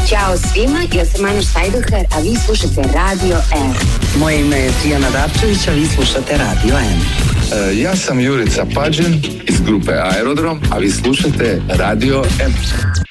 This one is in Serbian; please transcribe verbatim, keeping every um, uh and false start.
Ćao svima, ja sam Ana Štajdohar, a vi slušate Radio M. Moje ime je Tijana Dapčević, a vi slušate Radio M. Uh, ja sam Jurica Pađen iz grupe Aerodrom, a vi slušate Radio M.